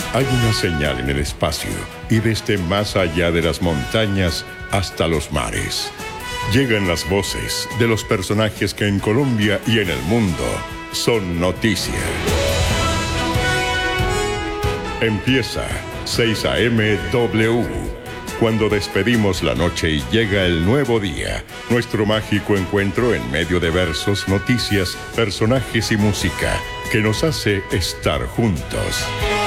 Hay una señal en el espacio y desde más allá de las montañas hasta los mares. Llegan las voces de los personajes que en Colombia y en el mundo son noticia. Empieza 6 AM W. Cuando despedimos la noche y llega el nuevo día, nuestro mágico encuentro en medio de versos, noticias, personajes y música que nos hace estar juntos.